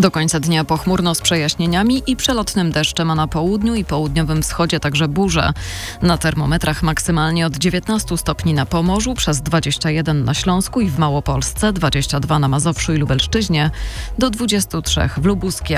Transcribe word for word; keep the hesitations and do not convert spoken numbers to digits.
Do końca dnia pochmurno z przejaśnieniami i przelotnym deszczem, a na południu i południowym wschodzie także burze. Na termometrach maksymalnie od dziewiętnastu stopni na Pomorzu, przez dwadzieścia jeden na Śląsku i w Małopolsce, dwadzieścia dwa na Mazowszu i Lubelszczyźnie, do dwudziestu trzech w Lubuskie.